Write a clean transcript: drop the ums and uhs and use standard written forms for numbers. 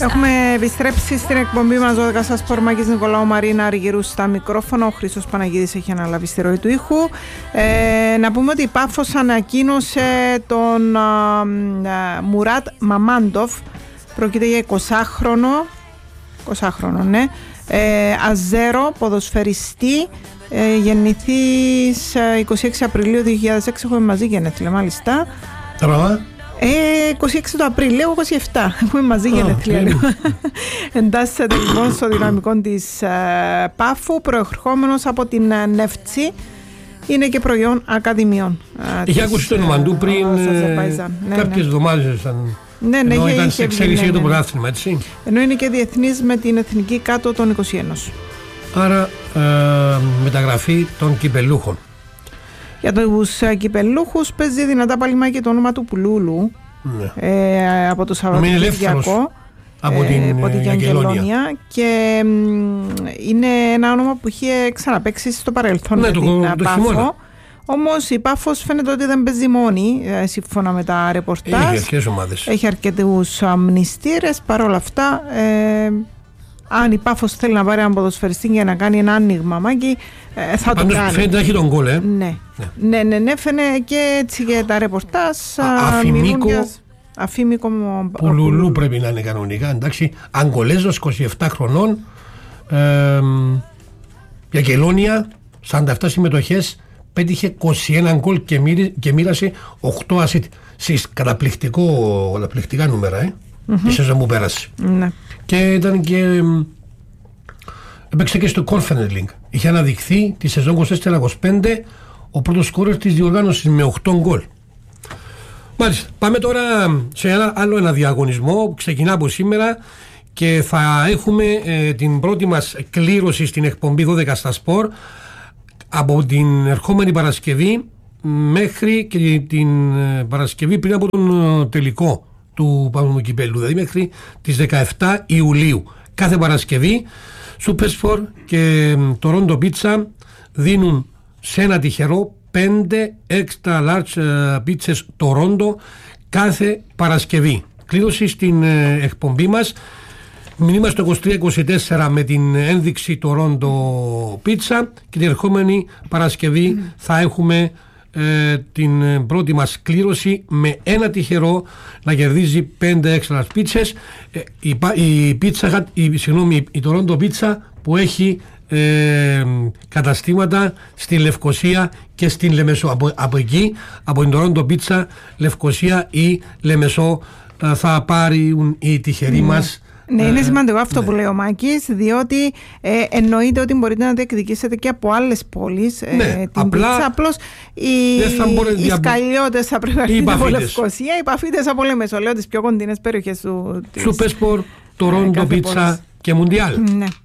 Έχουμε επιστρέψει στην εκπομπή μας 12 σας Πορμάκης Νικολάου Μαρίνα Αργυρού στα μικρόφωνα. Ο Χρήστος Παναγίδης έχει αναλάβει στη ροή του ήχου. Να πούμε ότι η Πάφος ανακοίνωσε τον Μουράτ Μαμάντοφ. Πρόκειται για 20χρονο, ναι. Αζέρο, ποδοσφαιριστή, γεννηθής 26 Απριλίου 2006. Έχουμε μαζί γενέθλια μάλιστα. 26 του Απριλίου, 27. Έχουμε μαζί γενέθλια. Εντάσσεται λοιπόν στο δυναμικό της Πάφου, προερχόμενος από την Νεύτσι. Είναι και προϊόν ακαδημιών. Είχε ακούσει το όνομα του πριν κάποιες εβδομάδες. Ναι, ενώ ήταν σε εξέλιξη για το πρωτάθλημα, έτσι. Ενώ είναι και διεθνής με την εθνική κάτω των 21. Άρα μεταγραφή των κυπελούχων. Για τους κυπελούχους παίζει δυνατά πάλι και το όνομα του Πουλούλου, ναι. Από το Σαββατοκύριακο από την Αγγελόνια, και είναι ένα όνομα που είχε ξαναπαίξει στο παρελθόν, ναι, με την Πάφο. Όμως η Πάφος φαίνεται ότι δεν παίζει μόνη, σύμφωνα με τα ρεπορτάζ. Έχει αρκετούς μνηστήρες. Παρ' όλα αυτά, αν η Πάφος θέλει να πάρει έναν ποδοσφαιριστή για να κάνει ένα άνοιγμα, Μάκη, θα το κάνει. Φαίνεται να έχει τον γκολ, Ναι, φαίνεται και έτσι και τα ρεπορτάζ. Αφήμικο Πουλουλού πρέπει να είναι κανονικά. Εντάξει, Αγκολέζος 27 χρονών, για Κελόνια, 47 συμμετοχές, πέτυχε 21 γκολ και μοίρασε 8 ασίτ. Καταπληκτικά νούμερα, η σεζόν που πέρασε. Και ήταν και έπαιξε και στο Conference League. Είχε αναδειχθεί τη σεζόν 24-25 ο πρώτος σκόρερ της διοργάνωσης με 8 γκολ. Μάλιστα, πάμε τώρα σε ένα διαγωνισμό που ξεκινά από σήμερα και θα έχουμε την πρώτη μας κλήρωση στην εκπομπή 12 στα Σπορ από την ερχόμενη Παρασκευή μέχρι και την Παρασκευή πριν από τον τελικό του Παγκόσμιου Κυπέλλου, δηλαδή μέχρι τις 17 Ιουλίου. Κάθε Παρασκευή Supersport και το Rondo Pizza δίνουν σε ένα τυχερό 5 extra large πίτσες το Rondo κάθε Παρασκευή. Κλήρωση στην εκπομπή μας. Μηνύμα στο 2324 με την ένδειξη το Rondo Pizza και την ερχόμενη Παρασκευή θα έχουμε την πρώτη μας κλήρωση με ένα τυχερό να κερδίζει 5 έξτρα πίτσες. Η Toronto Pizza που έχει καταστήματα στη Λευκοσία και στην Λεμεσό. Από εκεί, από την Toronto Pizza, Λευκοσία ή Λεμεσό, θα πάρουν οι τυχεροί μας. Ναι, είναι σημαντικό αυτό που λέει ο Μάκης, διότι εννοείται ότι μπορείτε να διεκδικήσετε και από άλλες πόλεις την πίτσα. Απλώς οι σκαλιώτες θα πρέπει να έρθουν από Λευκοσία, οι παφίτες από Λεμεσό, λέω τις πιο κοντινές περιοχές του. Supersport, Toronto Pizza και Mundial. Ναι.